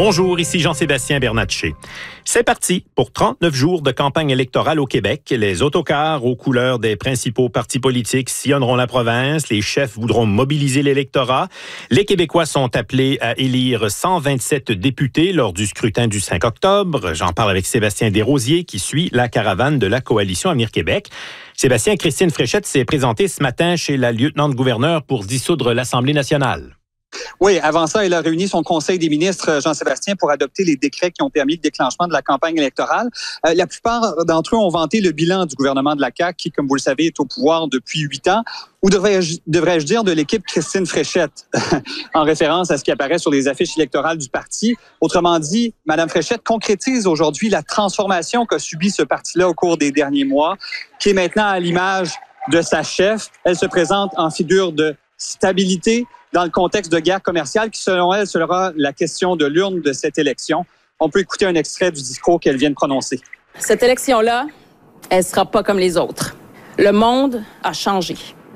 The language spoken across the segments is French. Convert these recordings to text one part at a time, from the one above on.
Bonjour, ici Jean-Sébastien Bernatchez. C'est parti pour 39 jours de campagne électorale au Québec. Les autocars aux couleurs des principaux partis politiques sillonneront la province. Les chefs voudront mobiliser l'électorat. Les Québécois sont appelés à élire 127 députés lors du scrutin du 5 octobre. J'en parle avec Sébastien Desrosiers qui suit la caravane de la Coalition Avenir Québec. Sébastien, Christine Fréchette s'est présentée ce matin chez la lieutenant-gouverneur pour dissoudre l'Assemblée nationale. Oui, avant ça, elle a réuni son conseil des ministres, Jean-Sébastien, pour adopter les décrets qui ont permis le déclenchement de la campagne électorale. La plupart d'entre eux ont vanté le bilan du gouvernement de la CAQ, qui, comme vous le savez, est au pouvoir depuis 8 ans, ou devrais-je dire de l'équipe Christine Fréchette, en référence à ce qui apparaît sur les affiches électorales du parti. Autrement dit, Mme Fréchette concrétise aujourd'hui la transformation qu'a subi ce parti-là au cours des derniers mois, qui est maintenant à l'image de sa chef. Elle se présente en figure de stabilité dans le contexte de guerre commerciale qui, selon elle, sera la question de l'urne de cette élection. On peut écouter un extrait du discours qu'elle vient de prononcer. Cette élection-là, elle ne sera pas comme les autres. Le monde a changé.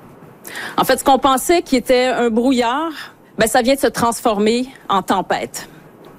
En fait, ce qu'on pensait qui était un brouillard, ça vient de se transformer en tempête.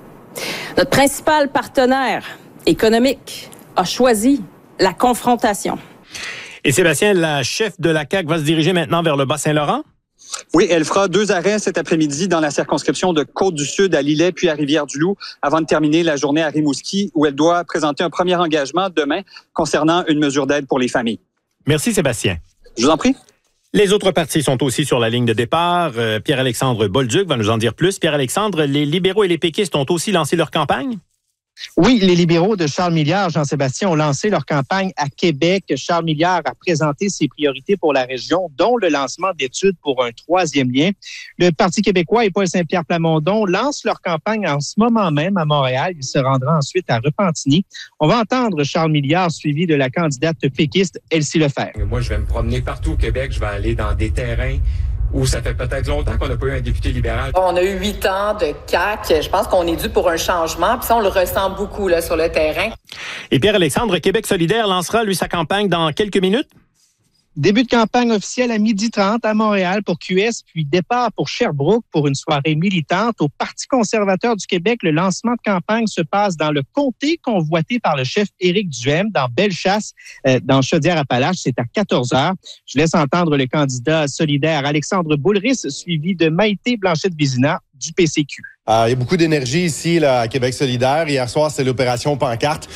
Notre principal partenaire économique a choisi la confrontation. Et Sébastien, la chef de la CAQ va se diriger maintenant vers le Bas-Saint-Laurent? Oui, elle fera 2 arrêts cet après-midi dans la circonscription de Côte-du-Sud à Lillet puis à Rivière-du-Loup avant de terminer la journée à Rimouski où elle doit présenter un premier engagement demain concernant une mesure d'aide pour les familles. Merci Sébastien. Je vous en prie. Les autres partis sont aussi sur la ligne de départ. Pierre-Alexandre Bolduc va nous en dire plus. Pierre-Alexandre, les libéraux et les péquistes ont aussi lancé leur campagne? Oui, les libéraux de Charles Milliard, Jean-Sébastien, ont lancé leur campagne à Québec. Charles Milliard a présenté ses priorités pour la région, dont le lancement d'études pour un 3e lien. Le Parti québécois et Paul Saint-Pierre Plamondon lancent leur campagne en ce moment même à Montréal. Il se rendra ensuite à Repentigny. On va entendre Charles Milliard suivi de la candidate péquiste Elsie Lefebvre. Moi, je vais me promener partout au Québec. Je vais aller dans des terrains où ça fait peut-être longtemps qu'on n'a pas eu un député libéral. On a eu 8 ans de CAQ. Je pense qu'on est dû pour un changement. Puis ça, on le ressent beaucoup là, sur le terrain. Et Pierre-Alexandre, Québec solidaire lancera, lui, sa campagne dans quelques minutes? Début de campagne officielle à 12h30 à Montréal pour QS, puis départ pour Sherbrooke pour une soirée militante. Au Parti conservateur du Québec, le lancement de campagne se passe dans le comté convoité par le chef Éric Duhem, dans Bellechasse, dans Chaudière-Appalaches. C'est à 14h. Je laisse entendre le candidat solidaire Alexandre Boulris, suivi de Maïté Blanchette-Vizina du PCQ. Il y a beaucoup d'énergie ici là, à Québec solidaire. Hier soir, c'est l'opération Pancarte.